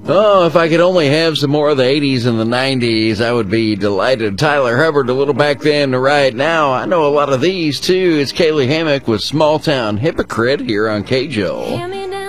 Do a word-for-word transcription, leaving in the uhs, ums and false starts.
Oh, if I could only have some more of the eighties and the nineties, I would be delighted. Tyler Hubbard, a little back then to right now. I know a lot of these, too. It's Kaylee Hammock with Small Town Hypocrite here on K J O.